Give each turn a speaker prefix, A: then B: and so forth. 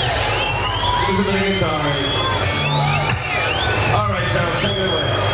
A: Listen to the guitar. All right, Tom, take it away.